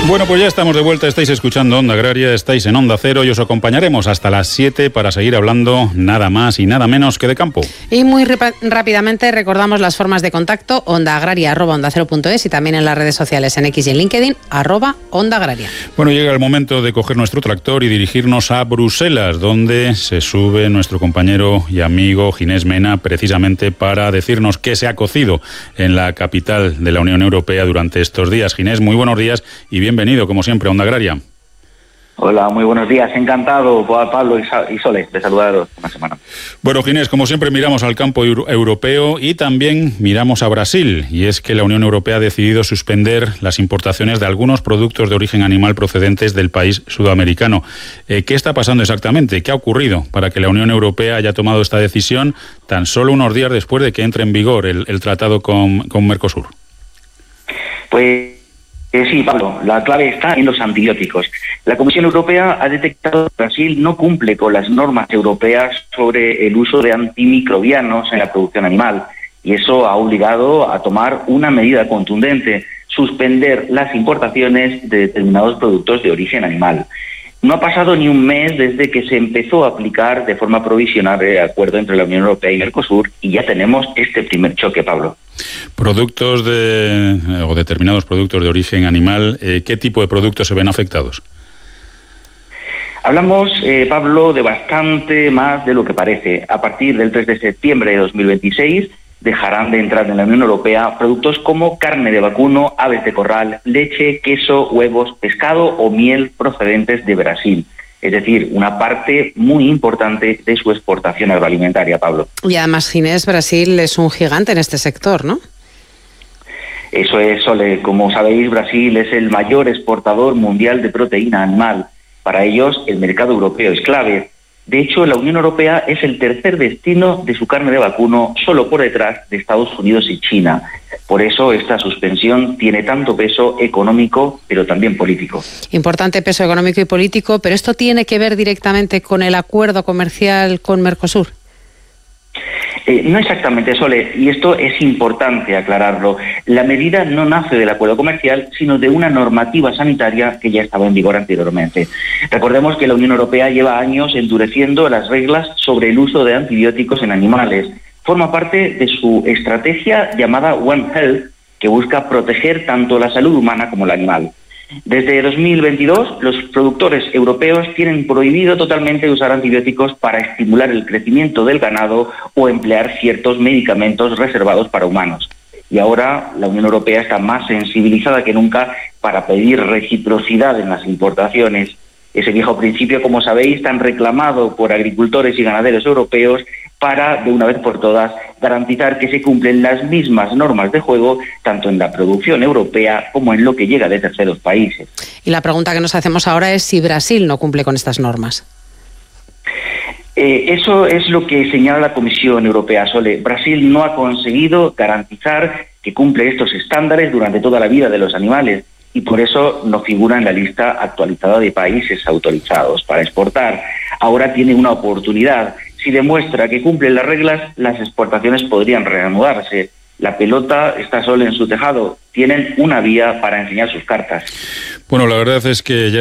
Bueno, pues ya estamos de vuelta, estáis escuchando Onda Agraria, estáis en Onda Cero y os acompañaremos hasta las 7 para seguir hablando nada más y nada menos que de campo. Y muy rápidamente recordamos las formas de contacto: ondaagraria@ondacero.es y también en las redes sociales, en X y en LinkedIn, @ondaagraria. Bueno, llega el momento de coger nuestro tractor y dirigirnos a Bruselas, donde se sube nuestro compañero y amigo Ginés Mena, precisamente para decirnos qué se ha cocido en la capital de la Unión Europea durante estos días. Ginés, muy buenos días y bienvenido, como siempre, a Onda Agraria. Hola, muy buenos días. Encantado, Pablo y Sole, de saludaros una semana. Bueno, Ginés, como siempre miramos al campo europeo y también miramos a Brasil. Y es que la Unión Europea ha decidido suspender las importaciones de algunos productos de origen animal procedentes del país sudamericano. ¿Qué está pasando exactamente? ¿Qué ha ocurrido para que la Unión Europea haya tomado esta decisión tan solo unos días después de que entre en vigor el tratado con Mercosur? Pues sí, Pablo, la clave está en los antibióticos. La Comisión Europea ha detectado que Brasil no cumple con las normas europeas sobre el uso de antimicrobianos en la producción animal, y eso ha obligado a tomar una medida contundente: suspender las importaciones de determinados productos de origen animal. No ha pasado ni un mes desde que se empezó a aplicar de forma provisional el acuerdo entre la Unión Europea y Mercosur, y ya tenemos este primer choque, Pablo. Productos o determinados productos de origen animal, ¿qué tipo de productos se ven afectados? Hablamos, Pablo, de bastante más de lo que parece. A partir del 3 de septiembre de 2026 dejarán de entrar en la Unión Europea productos como carne de vacuno, aves de corral, leche, queso, huevos, pescado o miel procedentes de Brasil. Es decir, una parte muy importante de su exportación agroalimentaria, Pablo. Y además, Ginés, Brasil es un gigante en este sector, ¿no? Eso es, Sole. Como sabéis, Brasil es el mayor exportador mundial de proteína animal. Para ellos, el mercado europeo es clave. De hecho, la Unión Europea es el tercer destino de su carne de vacuno, solo por detrás de Estados Unidos y China. Por eso esta suspensión tiene tanto peso económico, pero también político. Importante peso económico y político, pero ¿esto tiene que ver directamente con el acuerdo comercial con Mercosur? No exactamente, Sole, y esto es importante aclararlo. La medida no nace del acuerdo comercial, sino de una normativa sanitaria que ya estaba en vigor anteriormente. Recordemos que la Unión Europea lleva años endureciendo las reglas sobre el uso de antibióticos en animales. Forma parte de su estrategia llamada One Health, que busca proteger tanto la salud humana como la animal. Desde 2022, los productores europeos tienen prohibido totalmente usar antibióticos para estimular el crecimiento del ganado o emplear ciertos medicamentos reservados para humanos. Y ahora la Unión Europea está más sensibilizada que nunca para pedir reciprocidad en las importaciones. Ese viejo principio, como sabéis, tan reclamado por agricultores y ganaderos europeos, para, de una vez por todas, garantizar que se cumplen las mismas normas de juego, tanto en la producción europea como en lo que llega de terceros países. Y la pregunta que nos hacemos ahora es si Brasil no cumple con estas normas. Eso es lo que señala la Comisión Europea, Sole. Brasil no ha conseguido garantizar que cumple estos estándares durante toda la vida de los animales, y por eso no figura en la lista actualizada de países autorizados para exportar. Ahora tiene una oportunidad. Si demuestra que cumple las reglas, las exportaciones podrían reanudarse. La pelota está solo en su tejado. Tienen una vía para enseñar sus cartas. Bueno, la verdad es que ya